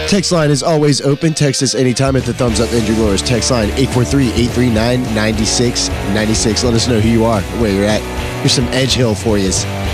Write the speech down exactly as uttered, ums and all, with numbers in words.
Text line is always open. Text us anytime at the Thumbs Up Injury Lawyers text line eight four three, eight three nine, nine six nine six. Let us know who you are, where you're at. Here's some Edge Hill for you.